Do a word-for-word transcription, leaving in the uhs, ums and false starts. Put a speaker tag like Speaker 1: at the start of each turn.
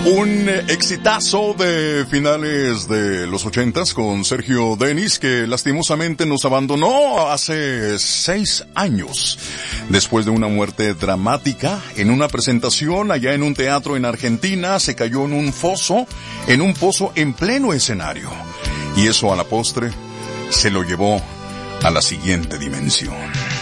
Speaker 1: Un exitazo de finales de los ochentas con Sergio Denis, que lastimosamente nos abandonó hace seis años, después de una muerte dramática en una presentación allá en un teatro en Argentina. Se cayó en un foso, en un pozo en pleno escenario, y eso a la postre se lo llevó a la siguiente dimensión.